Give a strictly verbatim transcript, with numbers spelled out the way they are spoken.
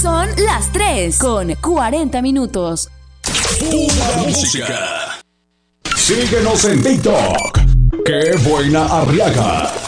Son las tres con cuarenta minutos. Pura música. Síguenos en TikTok. ¡Qué buena Arriaga!